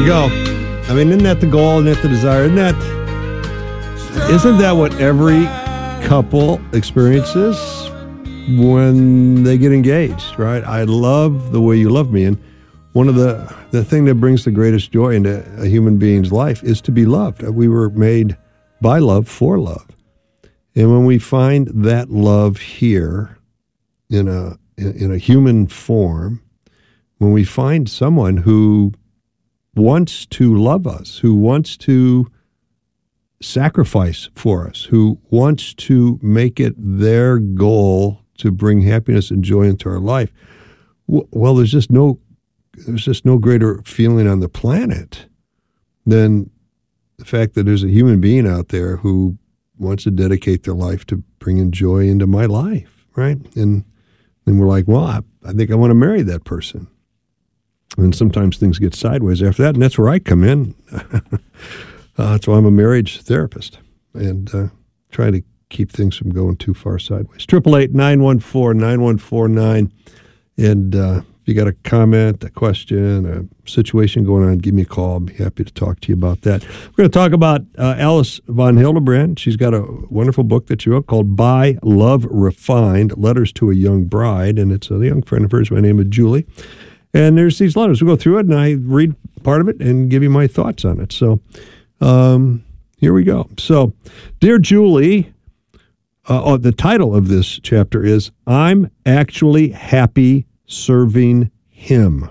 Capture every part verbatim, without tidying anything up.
go. I mean, isn't that the goal? Isn't that the desire? Isn't that, isn't that what every couple experiences when they get engaged, right? I love the way you love me. And one of the, the thing that brings the greatest joy into a human being's life is to be loved. We were made by love for love. And when we find that love here in a, in a human form, when we find someone who wants to love us, who wants to sacrifice for us, who wants to make it their goal to bring happiness and joy into our life, well, there's just no there's just no greater feeling on the planet than the fact that there's a human being out there who wants to dedicate their life to bringing joy into my life, right? And then we're like, well, I, I think I want to marry that person. And sometimes things get sideways after that, and that's where I come in. uh, that's why I'm a marriage therapist and uh, try to keep things from going too far sideways. triple eight, nine one four, nine one four nine. And uh, if you got a comment, a question, a situation going on, give me a call. I'll be happy to talk to you about that. We're going to talk about uh, Alice von Hildebrand. She's got a wonderful book that she wrote called By Love Refined, Letters to a Young Bride. And it's a young friend of hers by the name of Julie. And there's these letters. We'll go through it, and I read part of it and give you my thoughts on it. So um, here we go. So, Dear Julie, uh, oh, the title of this chapter is, I'm Actually Happy Serving Him.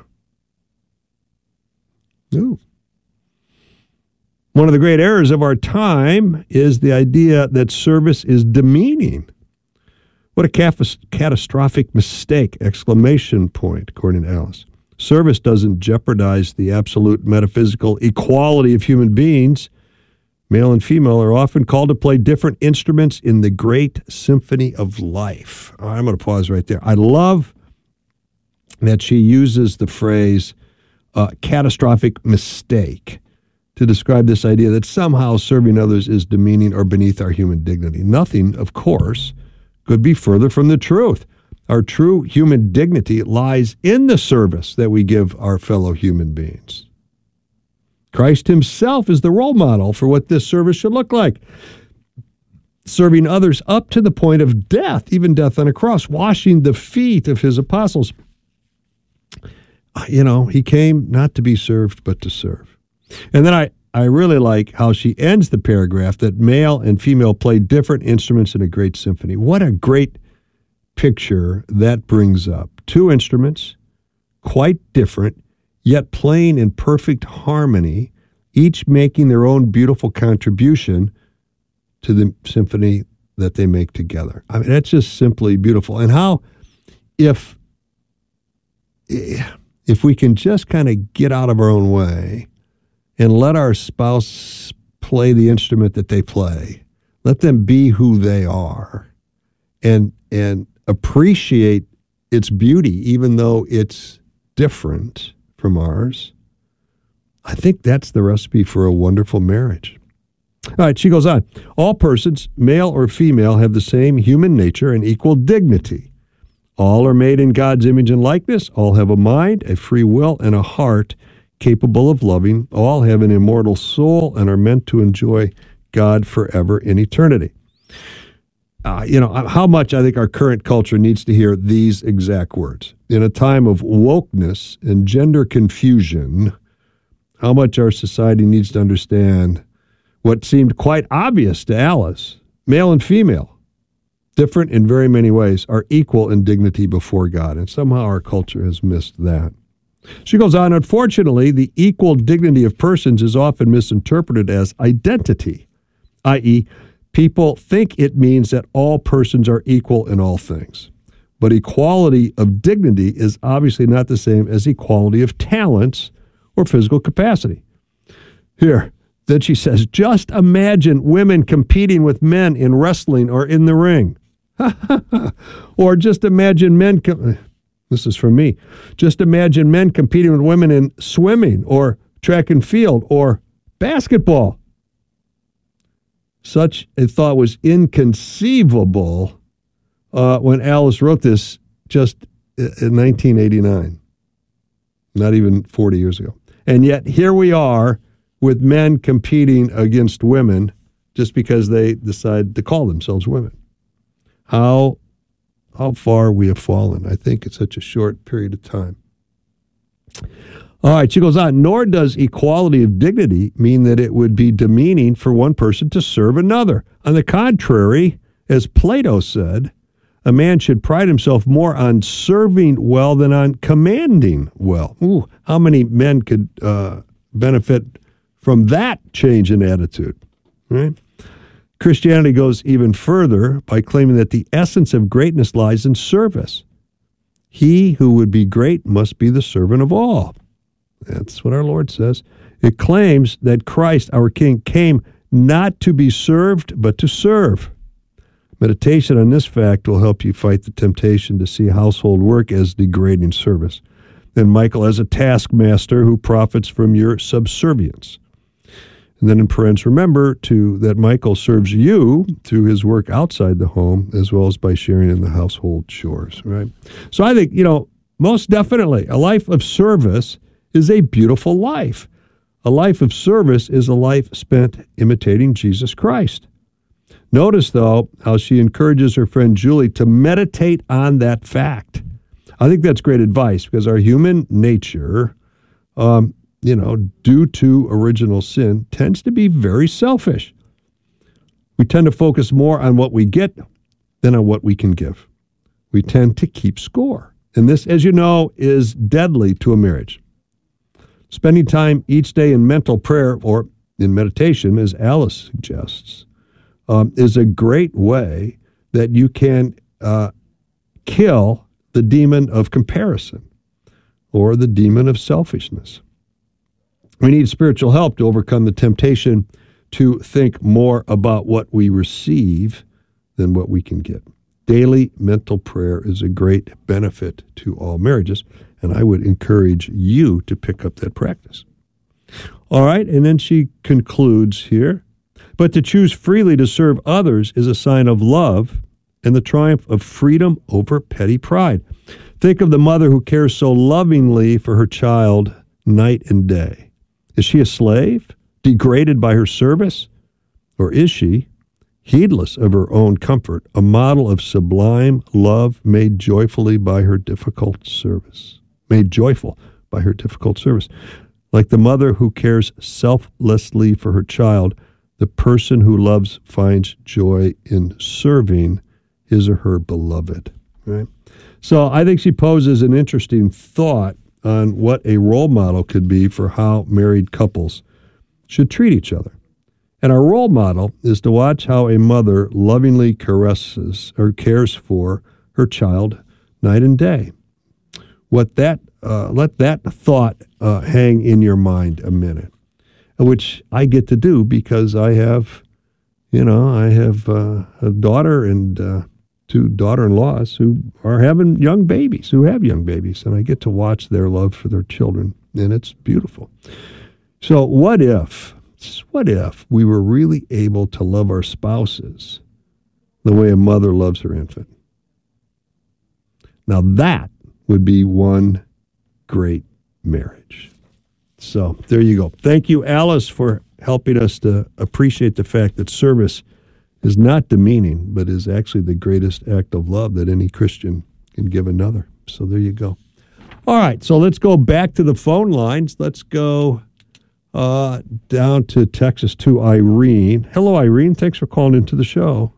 Ooh. One of the great errors of our time is the idea that service is demeaning. What a catastrophic mistake, exclamation point, according to Alice. Service doesn't jeopardize the absolute metaphysical equality of human beings. Male and female are often called to play different instruments in the great symphony of life. All right, I'm going to pause right there. I love that she uses the phrase uh, catastrophic mistake to describe this idea that somehow serving others is demeaning or beneath our human dignity. Nothing, of course, could be further from the truth. Our true human dignity lies in the service that we give our fellow human beings. Christ himself is the role model for what this service should look like. Serving others up to the point of death, even death on a cross, washing the feet of his apostles. You know, he came not to be served, but to serve. And then I, I really like how she ends the paragraph that male and female play different instruments in a great symphony. What a great picture that brings up. Two instruments, quite different, yet playing in perfect harmony, each making their own beautiful contribution to the symphony that they make together. I mean, that's just simply beautiful. And how, if, if we can just kind of get out of our own way and let our spouse play the instrument that they play. Let them be who they are and and appreciate its beauty, even though it's different from ours. I think that's the recipe for a wonderful marriage. All right, she goes on. All persons, male or female, have the same human nature and equal dignity. All are made in God's image and likeness. All have a mind, a free will, and a heart capable of loving. All have an immortal soul and are meant to enjoy God forever in eternity. Uh, you know, how much I think our current culture needs to hear these exact words. In a time of wokeness and gender confusion, how much our society needs to understand what seemed quite obvious to Alice. Male and female, different in very many ways, are equal in dignity before God. And somehow our culture has missed that. She goes on, unfortunately, the equal dignity of persons is often misinterpreted as identity, that is, people think it means that all persons are equal in all things. But equality of dignity is obviously not the same as equality of talents or physical capacity. Here, then she says, just imagine women competing with men in wrestling or in the ring. Or just imagine men... Com- This is from me. Just imagine men competing with women in swimming or track and field or basketball. Such a thought was inconceivable uh, when Alice wrote this just in nineteen eighty-nine, not even forty years ago. And yet here we are with men competing against women just because they decide to call themselves women. How how far we have fallen, I think, in such a short period of time. All right, she goes on, nor does equality of dignity mean that it would be demeaning for one person to serve another. On the contrary, as Plato said, a man should pride himself more on serving well than on commanding well. Ooh, how many men could uh, benefit from that change in attitude, right? Christianity goes even further by claiming that the essence of greatness lies in service. He who would be great must be the servant of all. That's what our Lord says. It claims that Christ, our King, came not to be served, but to serve. Meditation on this fact will help you fight the temptation to see household work as degrading service, and Michael as a taskmaster who profits from your subservience. And then in parents, remember to that Michael serves you through his work outside the home as well as by sharing in the household chores, right? So I think, you know, most definitely a life of service is a beautiful life. A life of service is a life spent imitating Jesus Christ. Notice, though, how she encourages her friend Julie to meditate on that fact. I think that's great advice because our human nature, um, you know, due to original sin, tends to be very selfish. We tend to focus more on what we get than on what we can give. We tend to keep score. And this, as you know, is deadly to a marriage. Spending time each day in mental prayer or in meditation, as Alice suggests, um, is a great way that you can uh, kill the demon of comparison or the demon of selfishness. We need spiritual help to overcome the temptation to think more about what we receive than what we can get. Daily mental prayer is a great benefit to all marriages, and I would encourage you to pick up that practice. All right, and then she concludes here, but to choose freely to serve others is a sign of love and the triumph of freedom over petty pride. Think of the mother who cares so lovingly for her child night and day. Is she a slave, degraded by her service? Or is she, heedless of her own comfort, a model of sublime love made joyfully by her difficult service? Made joyful by her difficult service. Like the mother who cares selflessly for her child, the person who loves finds joy in serving his or her beloved. Right? So I think she poses an interesting thought on what a role model could be for how married couples should treat each other. And our role model is to watch how a mother lovingly caresses or cares for her child night and day. What that uh, let that thought uh, hang in your mind a minute, which I get to do because I have, you know, I have uh, a daughter and uh, two daughter-in-laws who are having young babies, who have young babies, and I get to watch their love for their children, and it's beautiful. So what if, what if we were really able to love our spouses the way a mother loves her infant? Now that would be one great marriage. So there you go. Thank you, Alice, for helping us to appreciate the fact that service is not demeaning, but is actually the greatest act of love that any Christian can give another. So there you go. All right, so let's go back to the phone lines. Let's go uh, down to Texas to Irene. Hello, Irene. Thanks for calling into the show.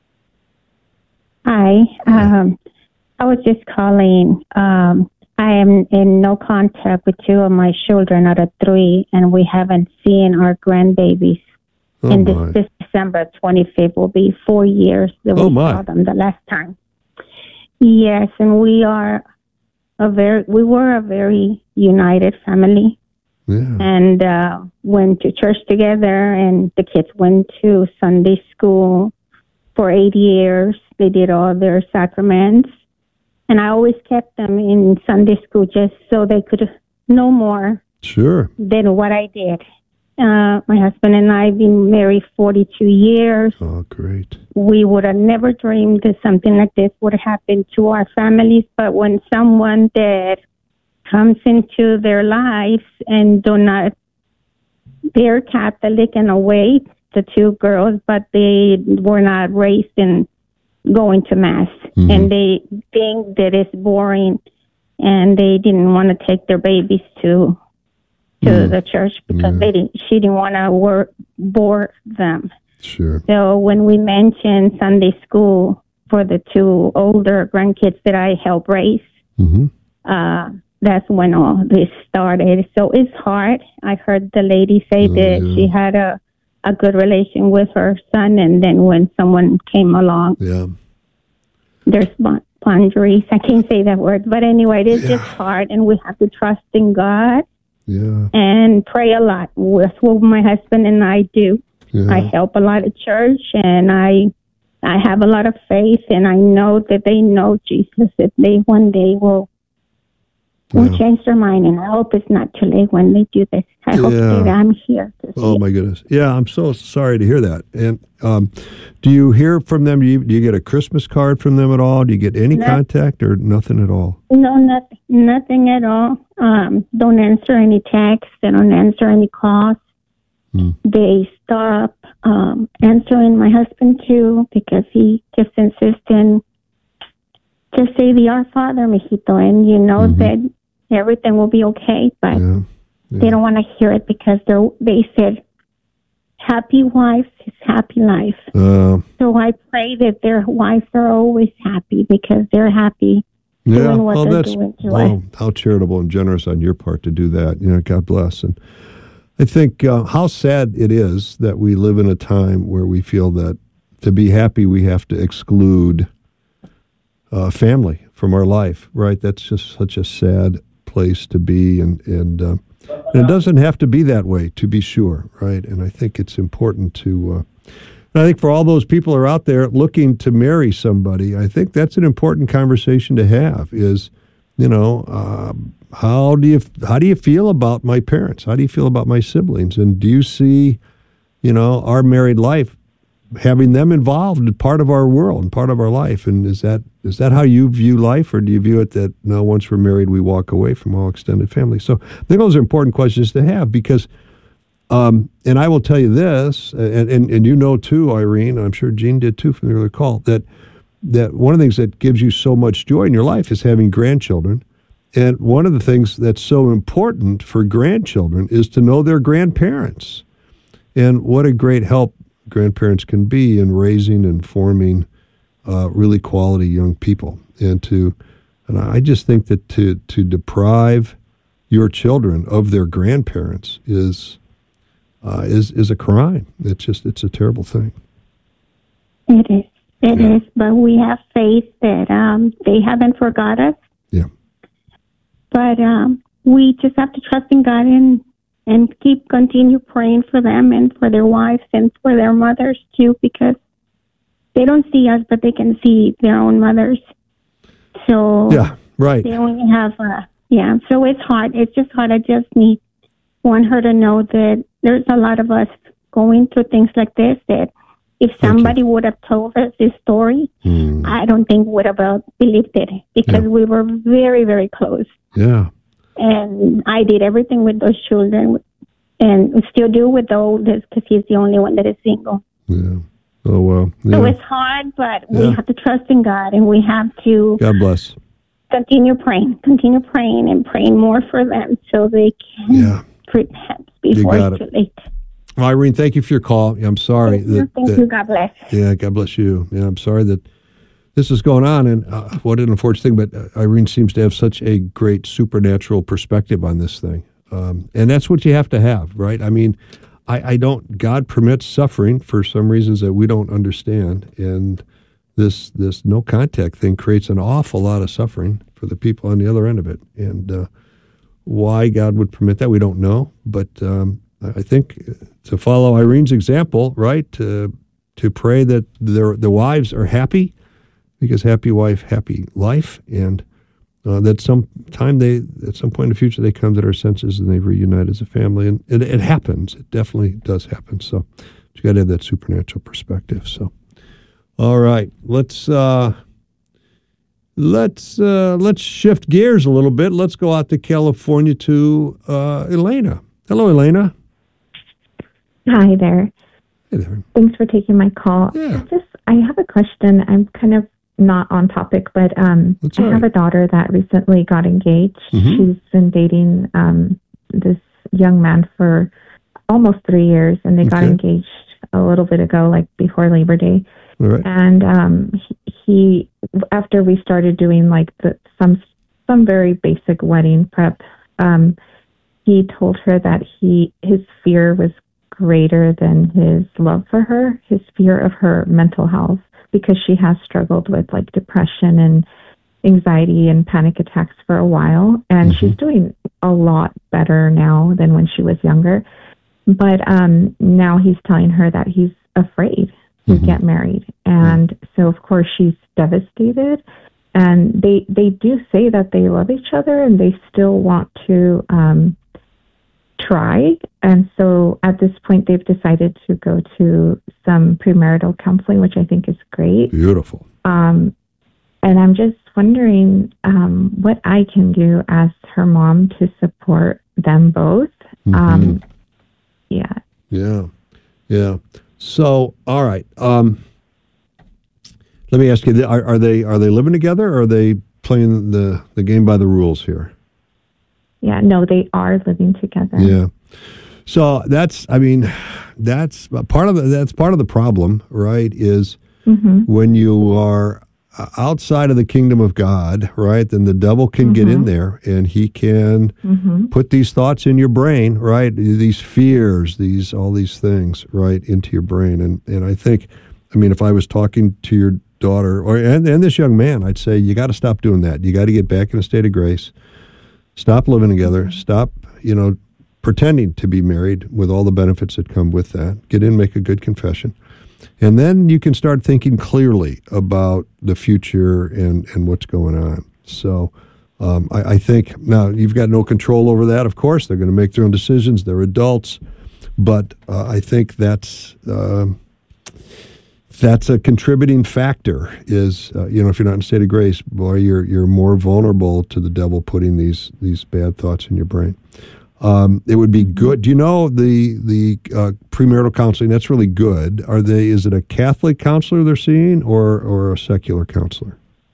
Hi. Um, I was just calling. Um, I am in no contact with two of my children out of three, and we haven't seen our grandbabies. Oh, in this, my. this December twenty-fifth will be four years that we Oh, my. saw them the last time. Yes, and we are a very, we were a very united family. Yeah. And uh, went to church together, and the kids went to Sunday school for eight years. They did all their sacraments. And I always kept them in Sunday school just so they could know more Sure. than what I did. Uh, my husband and I have been married forty-two years. Oh, great. We would have never dreamed that something like this would happen to our families. But when someone that comes into their lives and do not, they're Catholic in a way, the two girls, but they were not raised in going to Mass. Mm-hmm. And they think that it's boring, and they didn't want to take their babies to to mm. the church because yeah. they didn't, she didn't want to work, bore them. Sure. So when we mentioned Sunday school for the two older grandkids that I help raise, mm-hmm. uh, that's when all this started. So it's hard. I heard the lady say oh, that yeah. she had a, a good relation with her son, and then when someone came along, yeah. there's boundaries. I can't say that word, but anyway, it is yeah. just hard, and we have to trust in God yeah. and pray a lot. That's what my husband and I do. Yeah. I help a lot at church, and I I have a lot of faith, and I know that they know Jesus. If they one day will will yeah. change their mind, and I hope it's not too late when they do this. I hope yeah. that I'm here to see Oh, my goodness. Yeah, I'm so sorry to hear that. And um, do you hear from them? Do you, do you get a Christmas card from them at all? Do you get any no, contact or nothing at all? No, nothing, nothing at all. Um, don't answer any texts. They don't answer any calls. Hmm. They stop um, answering my husband, too, because he just insists in just say the Our Father, mijito, and you know mm-hmm. that everything will be okay, but yeah. Yeah. they don't want to hear it because they they said, happy wife is happy life. Uh, so I pray that their wives are always happy because they're happy yeah, doing what well, they're that's, doing to well, us. How charitable and generous on your part to do that. You know, God bless. And I think uh, how sad it is that we live in a time where we feel that to be happy we have to exclude uh, family from our life, right? That's just such a sad place to be, and and, uh, and it doesn't have to be that way, to be sure, right? And I think it's important to, uh, I think for all those people who are out there looking to marry somebody, I think that's an important conversation to have is, you know, uh, how do you how do you feel about my parents? How do you feel about my siblings? And do you see, you know, our married life having them involved in part of our world and part of our life? And is that is that how you view life, or do you view it that, no, once we're married, we walk away from all extended family? So I think those are important questions to have because, um, and I will tell you this, and, and, and you know too, Irene, and I'm sure Gene did too from the earlier call, that, that one of the things that gives you so much joy in your life is having grandchildren. And one of the things that's so important for grandchildren is to know their grandparents. And what a great help grandparents can be in raising and forming uh, really quality young people. And to, and I just think that to to deprive your children of their grandparents is uh, is is a crime. It's just it's a terrible thing. It is. It yeah. is. But we have faith that um, they haven't forgot us. Yeah. But um, we just have to trust in God and and keep continue praying for them and for their wives and for their mothers too, because they don't see us, but they can see their own mothers. So yeah, right. They only have a, yeah. So it's hard. It's just hard. I just need want her to know that there's a lot of us going through things like this. That if somebody would have told us this story, hmm. I don't think would have believed it because yeah. we were very, very close. Yeah. And I did everything with those children, and still do with the oldest because he's the only one that is single. Yeah. Oh, well. Yeah. So it's hard, but yeah. we have to trust in God, and we have to God bless. Continue praying, continue praying, and praying more for them so they can yeah. repent before it's too late. Well, Irene, thank you for your call. I'm sorry. Thank you. That, Thank that, you. God bless. Yeah, God bless you. Yeah, I'm sorry that this is going on, and uh, what an unfortunate thing, but uh, Irene seems to have such a great supernatural perspective on this thing. Um, and that's what you have to have, right? I mean, I, I don't, God permits suffering for some reasons that we don't understand, and this this no contact thing creates an awful lot of suffering for the people on the other end of it. And uh, why God would permit that, we don't know, but um, I think to follow Irene's example, right, to, to pray that their the wives are happy, because happy wife, happy life, and uh, that some time they, at some point in the future, they come to their senses and they reunite as a family, and it, it happens. It definitely does happen. So you got to have that supernatural perspective. So, all right, let's. Uh, let's uh, let's shift gears a little bit. Let's go out to California to uh, Elena. Hello, Elena. Hi there. Hey there. Thanks for taking my call. Yeah. Just, I have a question. I'm kind of not on topic, but um, That's I all have right. a daughter that recently got engaged. Mhm. She's been dating um, this young man for almost three years, and they got Okay. engaged a little bit ago, like before Labor Day. All right. And um, he, he, after we started doing like the, some some very basic wedding prep, um, he told her that he his fear was greater than his love for her, his fear of her mental health, because she has struggled with like depression and anxiety and panic attacks for a while, and Mhm. she's doing a lot better now than when she was younger. But um, now he's telling her that he's afraid to Mhm. get married, and so of course she's devastated. And they they do say that they love each other, and they still want to um, try. And so at this point, they've decided to go to some premarital counseling, which I think is great. Beautiful. Um, and I'm just wondering um, what I can do as her mom to support them both. Mhm. Um, yeah. Yeah. Yeah. So, all right. Um, let me ask you: Are, are they are they living together, or are they playing the, the game by the rules here? Yeah. No, they are living together. Yeah. So that's, I mean, that's part of the, that's part of the problem, right? Is Mm-hmm. when you are outside of the kingdom of God, right? Then the devil can get in there, and he can Mm-hmm. put these thoughts in your brain, right? These fears, these all these things, right, into your brain. And and I think, I mean, if I was talking to your daughter or and, and this young man, I'd say you got to stop doing that. You got to get back in a state of grace. Stop living together. Stop, you know, pretending to be married with all the benefits that come with that. Get in, make a good confession. And then you can start thinking clearly about the future and, and what's going on. So um, I, I think, now, you've got no control over that, of course. They're going to make their own decisions. They're adults. But uh, I think that's um, that's a contributing factor is, uh, you know, if you're not in a state of grace, boy, you're you're more vulnerable to the devil putting these these bad thoughts in your brain. Um, it would be good. Do you know the the uh, premarital counseling? That's really good. Are they? Is it a Catholic counselor they're seeing, or or a secular counselor?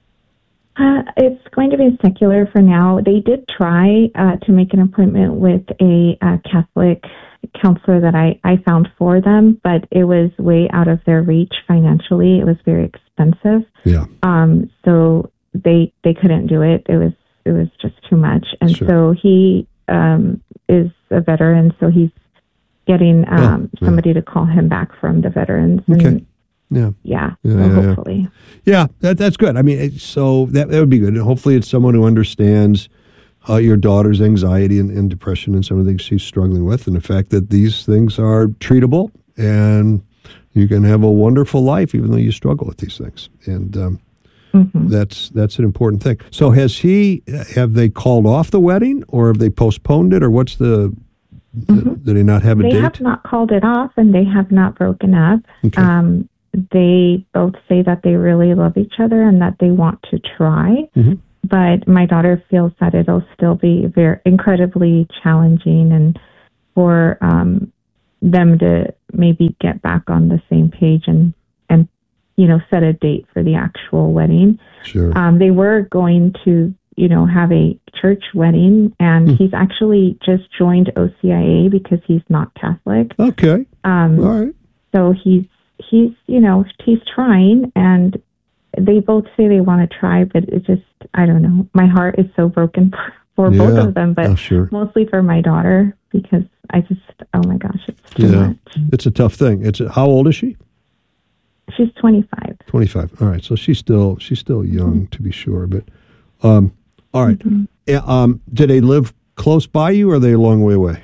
Uh, it's going to be secular for now. They did try uh, to make an appointment with a, uh Catholic counselor that I, I found for them, but it was way out of their reach financially. It was very expensive. Yeah. Um, so they they couldn't do it. It was it was just too much. And Sure. so he um, is a veteran, so he's getting um, yeah. somebody to call him back from the veterans. And Okay. Yeah. Yeah, Yeah, so yeah, yeah. hopefully. Yeah, that, that's good. I mean, it- so that, that would be good. And hopefully it's someone who understands uh, your daughter's anxiety and, and depression and some of the things she's struggling with, and the fact that these things are treatable and you can have a wonderful life even though you struggle with these things. And um, Mhm. that's that's an important thing. So has he, have they called off the wedding, or have they postponed it, or what's the, Mhm. did they not have a They date? have not called it off, and they have not broken up. Okay. Um, they both say that they really love each other and that they want to try. Mhm. But my daughter feels that it'll still be very incredibly challenging, and for um, them to maybe get back on the same page and and you know set a date for the actual wedding. Sure. Um, they were going to you know have a church wedding, and Hmm. he's actually just joined O C I A because he's not Catholic. Okay. Um, All right. so he's he's you know he's trying, and they both say they want to try, but it just I don't know. My heart is so broken for, for both Yeah. of them, but Oh, sure. mostly for my daughter, because I just oh my gosh, it's too Yeah. much. It's a tough thing. It's a, how old is she? She's twenty-five. twenty-five. All right. So she's still she's still young, to be sure. But um, all right. Yeah, um, do they live close by you, or are they a long way away?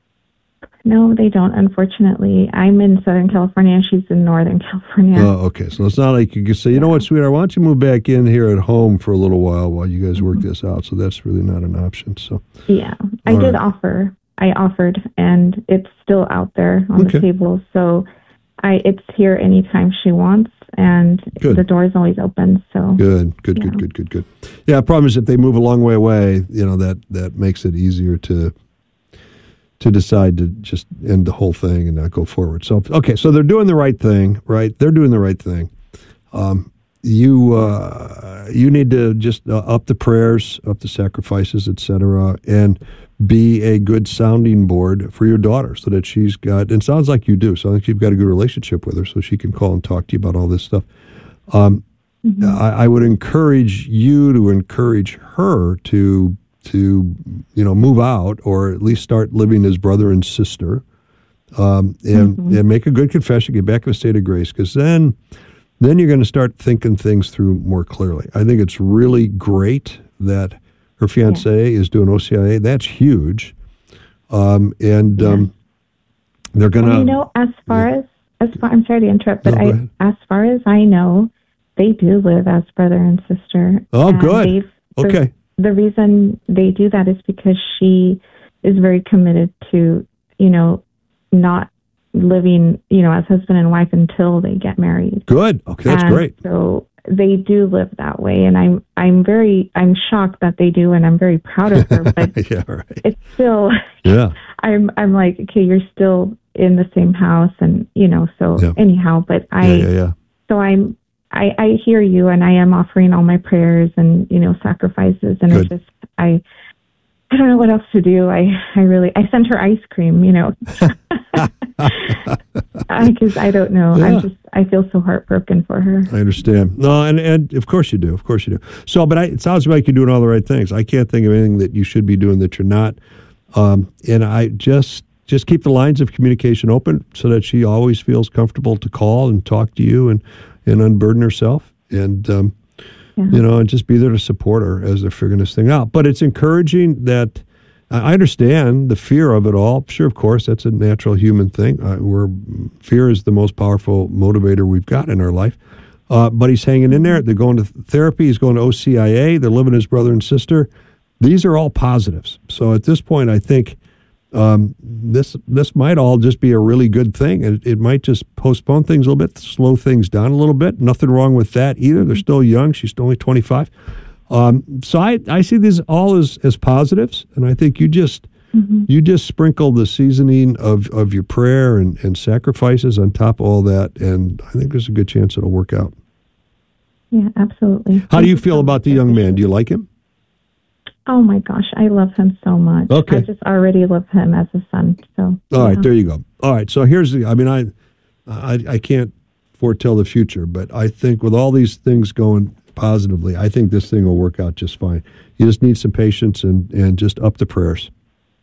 No, they don't. Unfortunately, I'm in Southern California. She's in Northern California. Oh, okay. So it's not like you can say, you know what, sweetheart, why don't you move back in here at home for a little while while you guys work this out? So that's really not an option. So Yeah, I All did right. offer. I offered, and it's still out there on Okay. the table. So I it's here anytime she wants, and Good. the door is always open. So Good, good, Yeah. good, good, good, good. Yeah, the problem is if they move a long way away, you know, that, that makes it easier to to decide to just end the whole thing and not go forward. So, okay, so they're doing the right thing, right? They're doing the right thing. Um, you uh, you need to just uh, up the prayers, up the sacrifices, et cetera, and be a good sounding board for your daughter so that she's got, and it sounds like you do, so I think you've got a good relationship with her so she can call and talk to you about all this stuff. Um, mm-hmm. I, I would encourage you to encourage her to, to you know, move out or at least start living as brother and sister, um, and, mm-hmm. and make a good confession, get back in a state of grace, because then, then you're going to start thinking things through more clearly. I think it's really great that her fiancé yeah. is doing O C I A. That's huge. Um, and yeah. um, they're going to... You know, as far yeah. as, as far, I'm sorry to interrupt, but no, I, as far as I know, they do live as brother and sister. Oh, and good. Okay. The, the reason they do that is because she is very committed to, you know, not living, you know, as husband and wife until they get married. Good. Okay, that's and great. So they do live that way, and I'm I'm very I'm shocked that they do, and I'm very proud of her. But yeah, right. it's still yeah. I'm I'm like, okay, you're still in the same house, and you know. So yeah. anyhow, but I yeah, yeah, yeah. so I'm I I hear you, and I am offering all my prayers and you know sacrifices, and Good. I just I. I don't know what else to do. I, I really, I sent her ice cream, you know, because I don't know. Yeah. I'm just, I feel so heartbroken for her. I understand. No, and, and of course you do. Of course you do. So, but I, it sounds like you're doing all the right things. I can't think of anything that you should be doing that you're not. Um, and I just, just keep the lines of communication open so that she always feels comfortable to call and talk to you and, and unburden herself. And, um, Yeah. You know, and just be there to support her as they're figuring this thing out. But it's encouraging that I understand the fear of it all. Sure, of course, that's a natural human thing. Uh, we're, fear is the most powerful motivator we've got in our life. Uh, but he's hanging in there. They're going to therapy. He's going to O C I A. They're living as brother and sister. These are all positives. So at this point, I think um, this this might all just be a really good thing. It, it might just postpone things a little bit, slow things down a little bit. Nothing wrong with that either. They're still young. She's only twenty-five. Um, so I, I see these all as, as positives, and I think you just mm-hmm. you just sprinkle the seasoning of, of your prayer and, and sacrifices on top of all that, and I think there's a good chance it'll work out. Yeah, absolutely. How Thank do you feel so about the young man? Do you like him? Oh my gosh, I love him so much. Okay. I just already love him as a son. So all yeah. right, there you go. All right, so here's the. I mean, I, I, I can't foretell the future, but I think with all these things going positively, I think this thing will work out just fine. You just need some patience and and just up the prayers.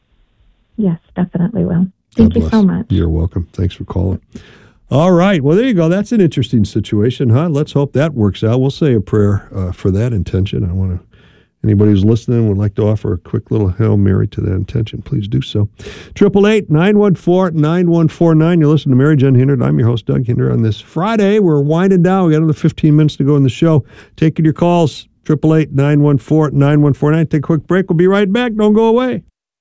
Yes, definitely will. Thank God you bless. so much. You're welcome. Thanks for calling. All right. Well, there you go. That's an interesting situation, huh? Let's hope that works out. We'll say a prayer uh, for that intention. I want to. Anybody who's listening would like to offer a quick little Hail Mary to that intention, please do so. Triple eight nine one four nine one four nine. You're listening to Mary Jen Hindert. I'm your host, Doug Hinder. On this Friday, we're winding down. We got another fifteen minutes to go in the show. Taking your calls. Triple eight nine one four nine one four nine. Take a quick break. We'll be right back. Don't go away.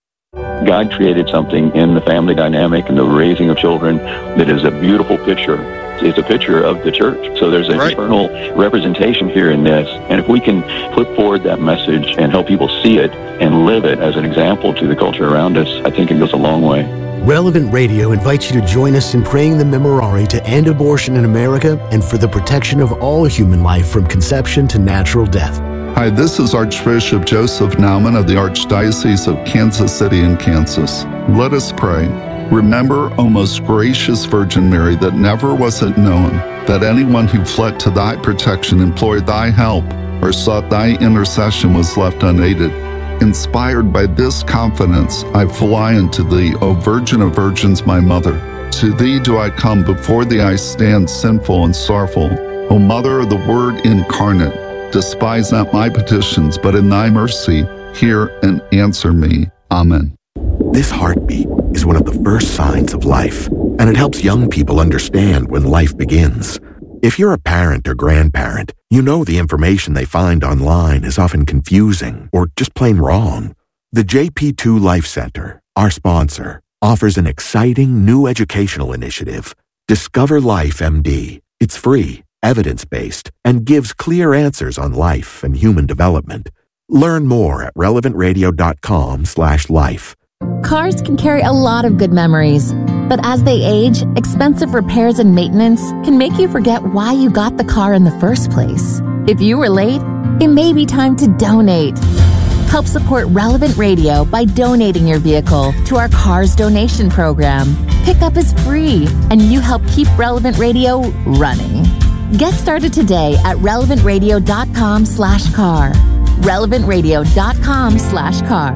God created something in the family dynamic and the raising of children that is a beautiful picture. It's a picture of the church. So there's an right. eternal representation here in this. And if we can put forward that message and help people see it and live it as an example to the culture around us, I think it goes a long way. Relevant Radio invites you to join us in praying the Memorare to end abortion in America and for the protection of all human life from conception to natural death. Hi, this is Archbishop Joseph Naumann of the Archdiocese of Kansas City in Kansas. Let us pray. Remember, O most gracious Virgin Mary, that never was it known that anyone who fled to thy protection, implored thy help, or sought thy intercession was left unaided. Inspired by this confidence, I fly unto thee, O Virgin of Virgins, my Mother. To thee do I come, before thee I stand sinful and sorrowful. O Mother of the Word incarnate, despise not my petitions, but in thy mercy hear and answer me. Amen. This heartbeat is one of the first signs of life, and it helps young people understand when life begins. If you're a parent or grandparent, you know the information they find online is often confusing or just plain wrong. The J P two Life Center, our sponsor, offers an exciting new educational initiative, Discover Life M D. It's free, evidence-based, and gives clear answers on life and human development. Learn more at relevantradio.com slash life. Cars can carry a lot of good memories, but as they age, expensive repairs and maintenance can make you forget why you got the car in the first place. If you were late, it may be time to donate. Help support Relevant Radio by donating your vehicle to our Cars Donation Program. Pickup is free, and you help keep Relevant Radio running. Get started today at relevantradio.com slash car. relevantradio.com slash car.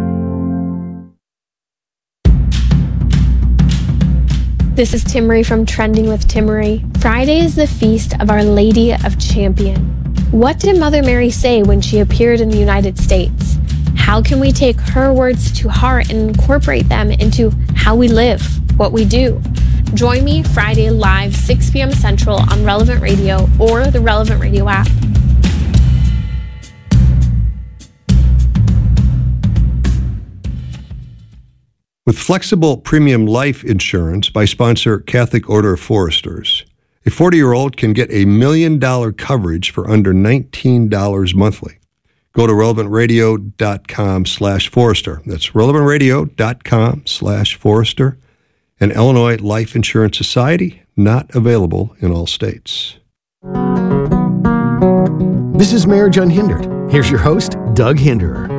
This is Timmery from Trending with Timmery. Friday is the feast of Our Lady of Champion. What did Mother Mary say when she appeared in the United States? How can we take her words to heart and incorporate them into how we live, what we do? Join me Friday live, six p.m. Central on Relevant Radio or the Relevant Radio app. With flexible premium life insurance by sponsor Catholic Order of Foresters, a forty-year-old can get a million-dollar coverage for under nineteen dollars monthly. Go to relevantradio.com slash Forester. That's relevantradio.com slash Forester. An Illinois Life Insurance Society, not available in all states. This is Marriage Unhindered. Here's your host, Doug Hinderer.